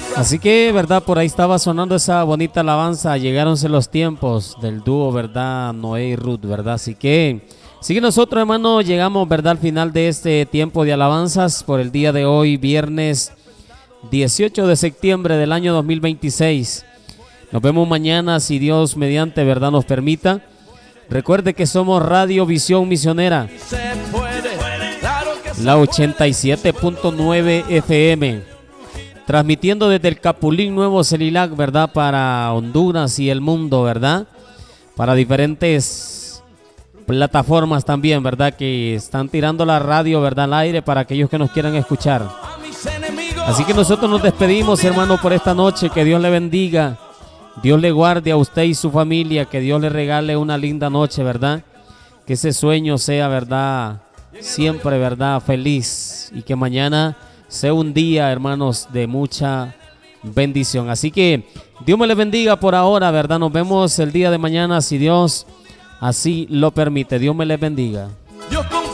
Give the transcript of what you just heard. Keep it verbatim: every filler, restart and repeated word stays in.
Así que, verdad, por ahí estaba sonando esa bonita alabanza. Llegáronse los tiempos del dúo, verdad, Noé y Ruth, verdad. Así que, así que nosotros, hermano, llegamos, verdad, al final de este tiempo de alabanzas por el día de hoy, viernes dieciocho de septiembre del año dos mil veintiséis. Nos vemos mañana, si Dios mediante, verdad, nos permita. Recuerde que somos Radio Visión Misionera, la ochenta y siete punto nueve F M, transmitiendo desde el Capulín Nuevo Celilac, verdad, para Honduras y el mundo, verdad, para diferentes plataformas también, verdad, que están tirando la radio, verdad, al aire para aquellos que nos quieran escuchar. Así que nosotros nos despedimos, hermano, por esta noche. Que Dios le bendiga, Dios le guarde a usted y su familia, que Dios le regale una linda noche, verdad, que ese sueño sea, verdad, siempre, verdad, feliz, y que mañana sea un día, hermanos, de mucha bendición. Así que Dios me les bendiga por ahora, verdad. Nos vemos el día de mañana, si Dios así lo permite. Dios me les bendiga. Yo